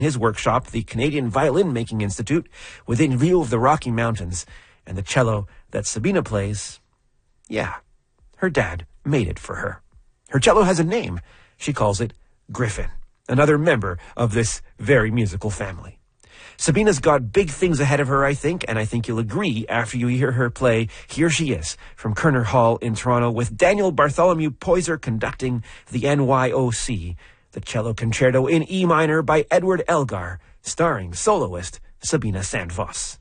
his workshop, the Canadian Violin Making Institute, within view of the Rocky Mountains. And the cello that Sabina plays, yeah, her dad made it for her. Her cello has a name. She calls it Griffin, another member of this very musical family. Sabina's got big things ahead of her, I think, and I think you'll agree after you hear her play Here She Is from Kerner Hall in Toronto with Daniel Bartholomew Poyser conducting the NYOC, the cello concerto in E minor by Edward Elgar, starring soloist Sabina Sandvoss.